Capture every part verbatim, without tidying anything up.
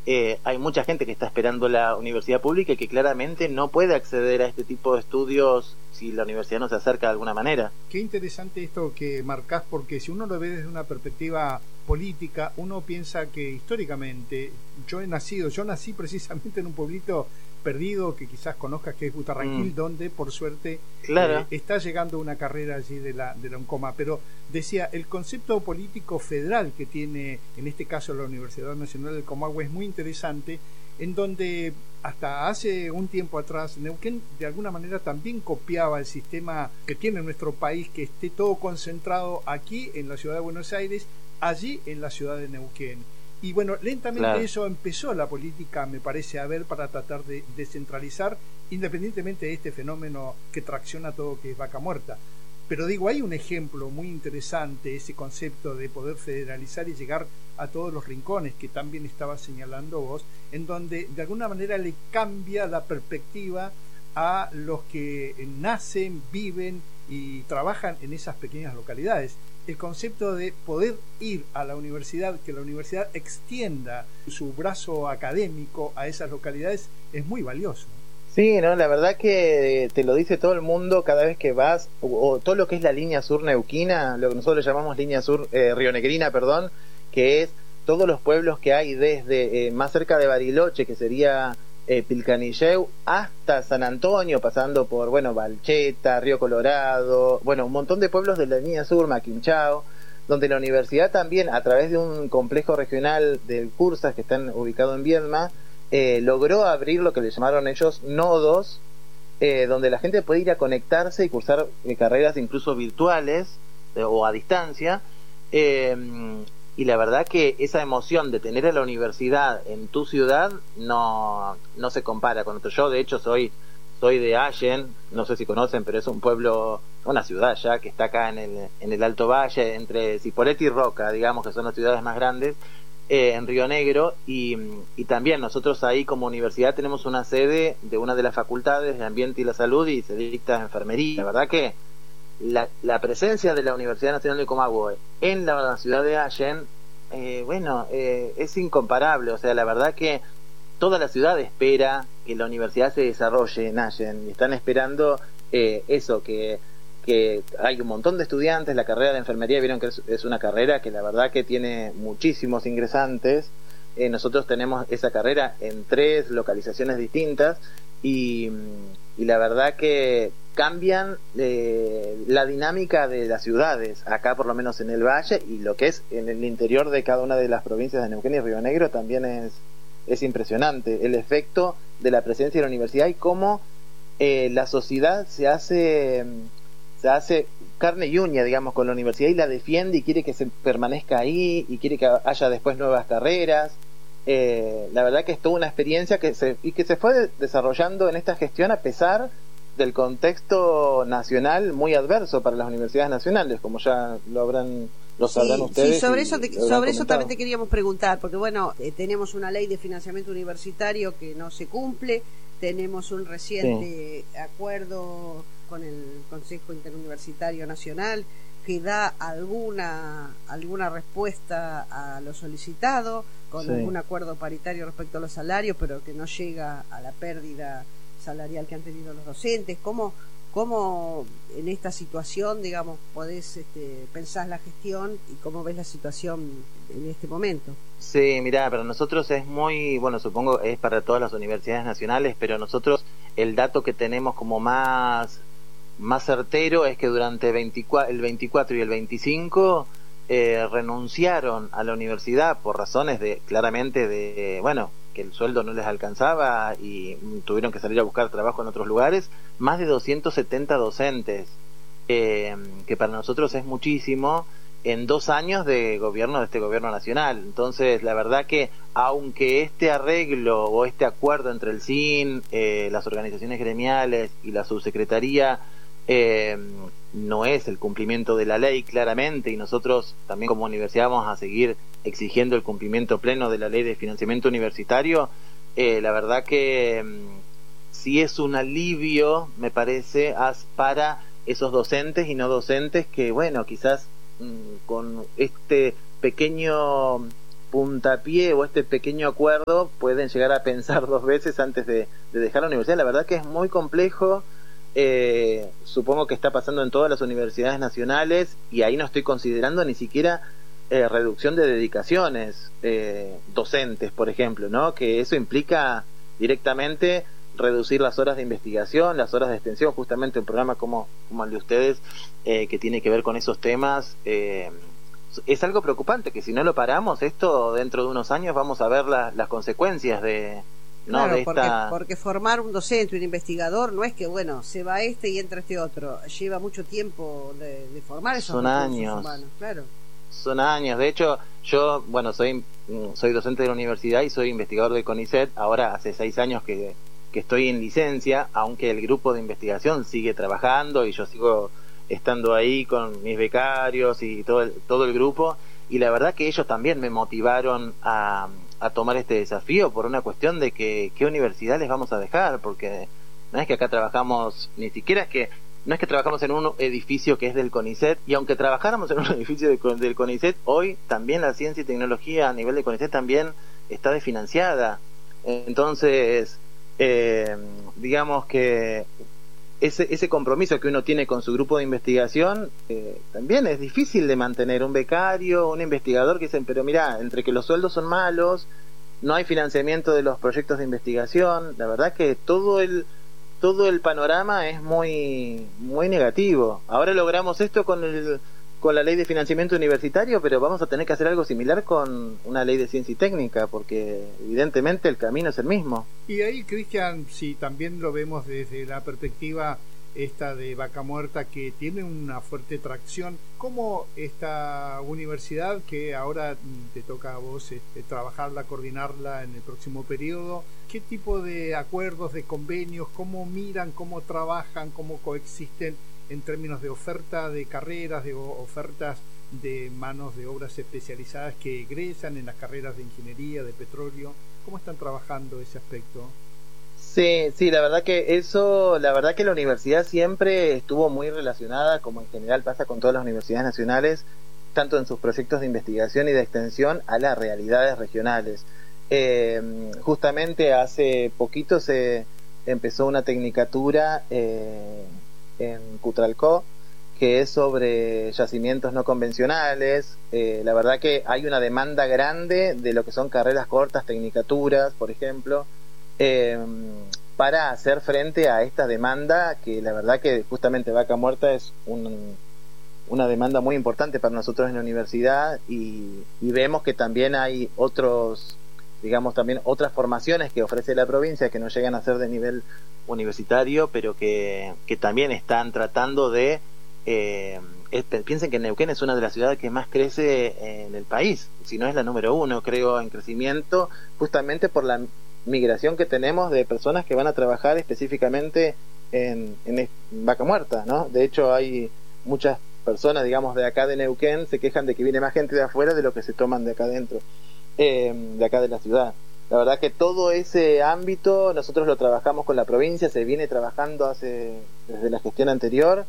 eh, hay mucha gente que está esperando la universidad pública y que claramente no puede acceder a este tipo de estudios si la universidad no se acerca de alguna manera. Qué interesante esto que marcás, porque si uno lo ve desde una perspectiva política, uno piensa que históricamente, yo he nacido, yo nací precisamente en un pueblito perdido que quizás conozcas, que es Butarranquil, mm. donde por suerte claro. eh, está llegando una carrera allí de la, de la UNCOMA, pero decía, el concepto político federal que tiene en este caso la Universidad Nacional del Comahue es muy interesante, en donde hasta hace un tiempo atrás Neuquén de alguna manera también copiaba el sistema que tiene nuestro país, que esté todo concentrado aquí en la ciudad de Buenos Aires, allí en la ciudad de Neuquén. Y bueno, lentamente claro. eso empezó la política, me parece, a ver, para tratar de descentralizar, independientemente de este fenómeno que tracciona todo, que es Vaca Muerta. Pero digo, hay un ejemplo muy interesante, ese concepto de poder federalizar y llegar a todos los rincones que también estaba señalando vos, en donde de alguna manera le cambia la perspectiva a los que nacen, viven y trabajan en esas pequeñas localidades. El concepto de poder ir a la universidad, que la universidad extienda su brazo académico a esas localidades, es muy valioso. Sí, no, la verdad que te lo dice todo el mundo cada vez que vas, o, o todo lo que es la línea sur neuquina, lo que nosotros le llamamos línea sur eh, rionegrina, perdón, que es todos los pueblos que hay desde eh, más cerca de Bariloche, que sería eh, Pilcanilleu, hasta San Antonio, pasando por, bueno, Balcheta, Río Colorado, bueno, un montón de pueblos de la línea sur, Maquinchao, donde la universidad también, a través de un complejo regional del Cursas, que están ubicado en Viedma, eh, logró abrir lo que le llamaron ellos nodos, eh, donde la gente puede ir a conectarse y cursar eh, carreras incluso virtuales eh, o a distancia, eh, y la verdad que esa emoción de tener a la universidad en tu ciudad no, no se compara con otro. Yo de hecho soy soy de Allen, no sé si conocen, pero es un pueblo, una ciudad ya que está acá en el, en el Alto Valle, entre Cipolletti y Roca, digamos que son las ciudades más grandes, eh, en Río Negro, y, y también nosotros ahí como universidad tenemos una sede de una de las facultades de Ambiente y la Salud y se dicta enfermería. La verdad que La, la presencia de la Universidad Nacional de Comahue en la ciudad de Allen, eh, bueno, eh, es incomparable. O sea, la verdad que toda la ciudad espera que la universidad se desarrolle en Allen y están esperando eh, eso, que, que hay un montón de estudiantes. La carrera de enfermería, vieron que es, es una carrera que la verdad que tiene muchísimos ingresantes. Eh, nosotros tenemos esa carrera en tres localizaciones distintas y, y la verdad que cambian eh, la dinámica de las ciudades, acá por lo menos en el Valle, y lo que es en el interior de cada una de las provincias de Neuquén y Río Negro también es, es impresionante el efecto de la presencia de la universidad y cómo eh, la sociedad se hace se hace carne y uña, digamos, con la universidad y la defiende y quiere que se permanezca ahí y quiere que haya después nuevas carreras. Eh, la verdad que es toda una experiencia que se, y que se fue desarrollando en esta gestión a pesar del contexto nacional muy adverso para las universidades nacionales, como ya lo habrán lo sabrán sí, ustedes. Sí, sobre eso, te, sobre eso también te queríamos preguntar, porque bueno, eh, tenemos una ley de financiamiento universitario que no se cumple, tenemos un reciente sí. acuerdo con el Consejo Interuniversitario Nacional que da alguna alguna respuesta a lo solicitado, con sí. algún acuerdo paritario respecto a los salarios, pero que no llega a la pérdida salarial que han tenido los docentes. ¿Cómo, cómo en esta situación, digamos, podés este, pensar la gestión y cómo ves la situación en este momento? Sí, mirá, para nosotros es muy, bueno, supongo es para todas las universidades nacionales, pero nosotros el dato que tenemos como más, más certero es que durante veinticuatro, el veinticuatro y el veinticinco eh, renunciaron a la universidad por razones de, claramente de, bueno, que el sueldo no les alcanzaba y tuvieron que salir a buscar trabajo en otros lugares, más de doscientos setenta docentes, eh, que para nosotros es muchísimo, en dos años de gobierno de este gobierno nacional. Entonces, la verdad que aunque este arreglo o este acuerdo entre el S I N, eh, las organizaciones gremiales y la subsecretaría eh, no es el cumplimiento de la ley claramente, y nosotros también como universidad vamos a seguir exigiendo el cumplimiento pleno de la ley de financiamiento universitario, eh, la verdad que mm, sí es un alivio, me parece, as, para esos docentes y no docentes que, bueno, quizás mmm, con este pequeño puntapié o este pequeño acuerdo pueden llegar a pensar dos veces antes de, de dejar la universidad. La verdad que es muy complejo. Eh, supongo que está pasando en todas las universidades nacionales, y ahí no estoy considerando ni siquiera eh, reducción de dedicaciones eh, docentes, por ejemplo, ¿no? Que eso implica directamente reducir las horas de investigación, las horas de extensión. Justamente un programa como, como el de ustedes, eh, que tiene que ver con esos temas, eh, es algo preocupante, que si no lo paramos, esto dentro de unos años vamos a ver la, las consecuencias de... No, claro, de porque, esta... porque formar un docente, un investigador, no es que, bueno, se va este y entra este otro. Lleva mucho tiempo de, de formar esos Son recursos años. humanos, claro. Son años. De hecho, yo, bueno, soy soy docente de la universidad y soy investigador del CONICET. Ahora hace seis años que, que estoy en licencia, aunque el grupo de investigación sigue trabajando y yo sigo estando ahí con mis becarios y todo el, todo el grupo. Y la verdad que ellos también me motivaron a, a tomar este desafío por una cuestión de que qué universidad les vamos a dejar, porque no es que acá trabajamos, ni siquiera es que no es que trabajamos en un edificio que es del CONICET, y aunque trabajáramos en un edificio de, del CONICET, hoy también la ciencia y tecnología a nivel de CONICET también está desfinanciada. Entonces, eh, digamos que ese, ese compromiso que uno tiene con su grupo de investigación eh, también es difícil de mantener. Un becario, un investigador que dicen, pero mira, entre que los sueldos son malos, no hay financiamiento de los proyectos de investigación, la verdad que todo el todo el panorama es muy muy negativo. Ahora logramos esto con el con la ley de financiamiento universitario, pero vamos a tener que hacer algo similar con una ley de ciencia y técnica, porque evidentemente el camino es el mismo. Y ahí, Cristian, si también lo vemos desde la perspectiva esta de Vaca Muerta, que tiene una fuerte tracción, ¿cómo esta universidad, que ahora te toca a vos este, trabajarla, coordinarla en el próximo periodo, qué tipo de acuerdos, de convenios, cómo miran, cómo trabajan, cómo coexisten en términos de oferta de carreras, de ofertas de manos de obras especializadas que egresan en las carreras de ingeniería, de petróleo? ¿Cómo están trabajando ese aspecto? Sí, sí, la verdad que eso, la verdad que la universidad siempre estuvo muy relacionada, como en general pasa con todas las universidades nacionales, tanto en sus proyectos de investigación y de extensión, a las realidades regionales. Eh, justamente hace poquito se empezó una tecnicatura eh, en Cutralcó, que es sobre yacimientos no convencionales. Eh, la verdad que hay una demanda grande de lo que son carreras cortas, tecnicaturas, por ejemplo, eh, para hacer frente a esta demanda, que la verdad que justamente Vaca Muerta es un, una demanda muy importante para nosotros en la universidad, y, y vemos que también hay otros, digamos, también otras formaciones que ofrece la provincia que no llegan a ser de nivel universitario, pero que, que también están tratando de eh, es, piensen que Neuquén es una de las ciudades que más crece en el país, si no es la número uno, creo, en crecimiento, justamente por la migración que tenemos de personas que van a trabajar específicamente en, en Vaca Muerta, ¿no? De hecho, hay muchas personas, digamos, de acá de Neuquén se quejan de que viene más gente de afuera de lo que se toman de acá adentro, eh, de acá de la ciudad. La verdad que todo ese ámbito nosotros lo trabajamos con la provincia, se viene trabajando hace desde la gestión anterior,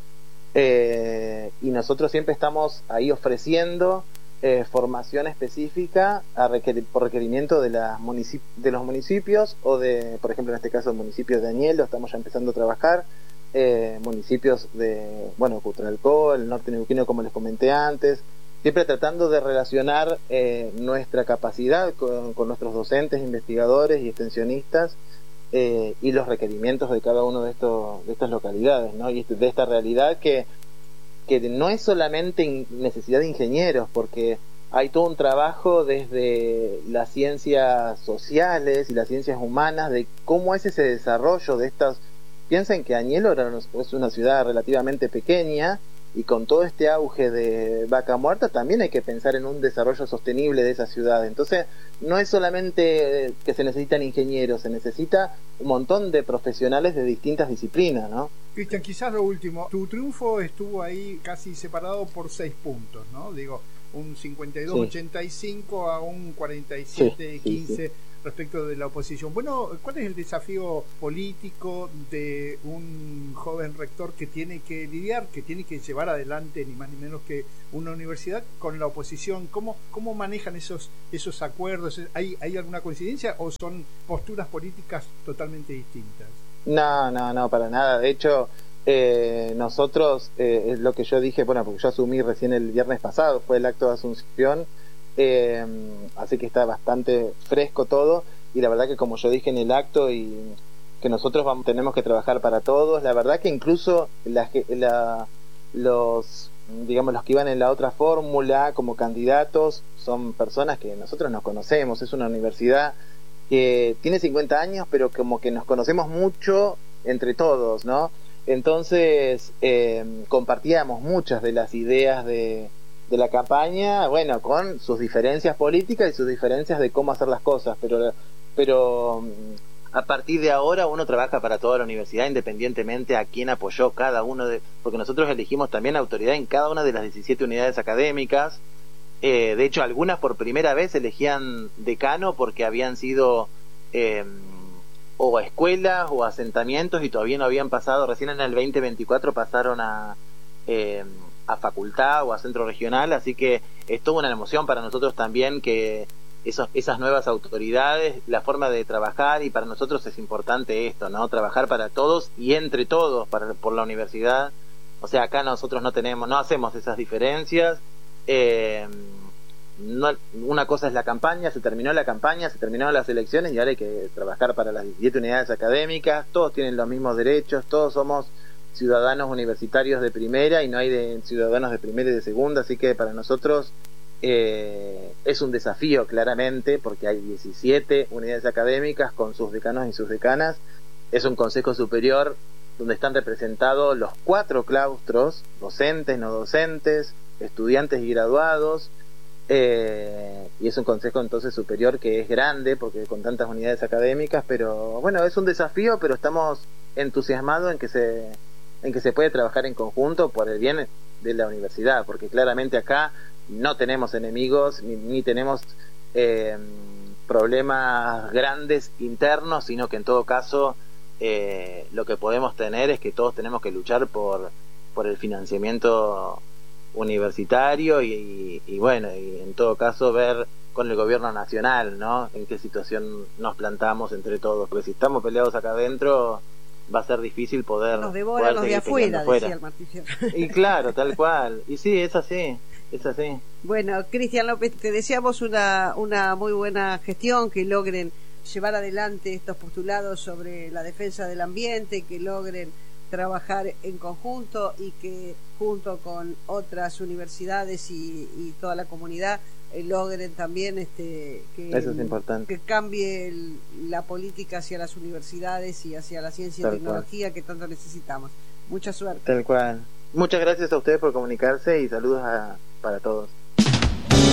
eh, y nosotros siempre estamos ahí ofreciendo eh, formación específica a requer por requerimiento de, las municip de los municipios, o de, por ejemplo, en este caso el municipio de Añelo, estamos ya empezando a trabajar, eh, municipios de, bueno, Cutralcó, el norte neuquino, como les comenté antes, siempre tratando de relacionar eh, nuestra capacidad con, con nuestros docentes, investigadores y extensionistas, eh, y los requerimientos de cada uno de estos de estas localidades, ¿no? Y de esta realidad que, que no es solamente necesidad de ingenieros, porque hay todo un trabajo desde las ciencias sociales y las ciencias humanas de cómo es ese desarrollo de estas. Piensen que Añelo es una ciudad relativamente pequeña, y con todo este auge de Vaca Muerta también hay que pensar en un desarrollo sostenible de esa ciudad. Entonces no es solamente que se necesitan ingenieros, se necesita un montón de profesionales de distintas disciplinas, ¿no? Cristian, quizás lo último, tu triunfo estuvo ahí casi separado por seis puntos, ¿no? Digo, un cincuenta y dos ochenta y cinco sí. a un cuarenta y siete quince sí, sí, sí. respecto de la oposición. Bueno, ¿cuál es el desafío político de un joven rector que tiene que lidiar, que tiene que llevar adelante ni más ni menos que una universidad con la oposición? ¿Cómo, cómo manejan esos, esos acuerdos? ¿Hay, ¿Hay alguna coincidencia o son posturas políticas totalmente distintas? No, no, no, para nada. De hecho, eh, nosotros, eh, es lo que yo dije, bueno, porque yo asumí recién el viernes pasado, fue el acto de asunción, eh, así que está bastante fresco todo, y la verdad que como yo dije en el acto, y que nosotros vamos, tenemos que trabajar para todos, la verdad que incluso la, la, los, digamos, los que iban en la otra fórmula como candidatos son personas que nosotros nos conocemos, es una universidad que tiene cincuenta años, pero como que nos conocemos mucho entre todos, ¿no? Entonces, eh, compartíamos muchas de las ideas de, de la campaña, bueno, con sus diferencias políticas y sus diferencias de cómo hacer las cosas, pero, pero a partir de ahora uno trabaja para toda la universidad, independientemente a quién apoyó cada uno de, porque nosotros elegimos también autoridad en cada una de las diecisiete unidades académicas. Eh, de hecho, algunas por primera vez elegían decano porque habían sido eh, o escuelas o asentamientos y todavía no habían pasado, recién en el veinte veinticuatro pasaron a, eh, a facultad o a centro regional, así que es toda una emoción para nosotros también que esos, esas nuevas autoridades, la forma de trabajar, y para nosotros es importante esto, ¿no? Trabajar para todos y entre todos para, por la universidad. O sea, acá nosotros no tenemos, no hacemos esas diferencias. Eh, no, una cosa es la campaña, se terminó la campaña, se terminaron las elecciones y ahora hay que trabajar para las diecisiete unidades académicas, todos tienen los mismos derechos, todos somos ciudadanos universitarios de primera y no hay de ciudadanos de primera y de segunda, así que para nosotros eh, es un desafío claramente porque hay diecisiete unidades académicas con sus decanos y sus decanas, es un consejo superior donde están representados los cuatro claustros, docentes, no docentes, estudiantes y graduados, eh, y es un consejo entonces superior que es grande porque con tantas unidades académicas, pero bueno, es un desafío, pero estamos entusiasmados en que se en que se puede trabajar en conjunto por el bien de la universidad, porque claramente acá no tenemos enemigos ni, ni tenemos eh, problemas grandes internos, sino que en todo caso eh, lo que podemos tener es que todos tenemos que luchar por por el financiamiento universitario y, y, y bueno, y en todo caso ver con el gobierno nacional, ¿no? En qué situación nos plantamos entre todos, porque si estamos peleados acá adentro va a ser difícil poder nos devoran los de afuera, decía el Martín. Y claro, tal cual, y sí, es así, es así. Bueno, Cristian López, te deseamos una, una muy buena gestión, que logren llevar adelante estos postulados sobre la defensa del ambiente, que logren trabajar en conjunto y que junto con otras universidades y, y toda la comunidad eh, logren también este que, eso es importante, que cambie el, la política hacia las universidades y hacia la ciencia y tecnología cual. Que tanto necesitamos. Mucha suerte. Tal cual. Muchas gracias a ustedes por comunicarse y saludos a, para todos.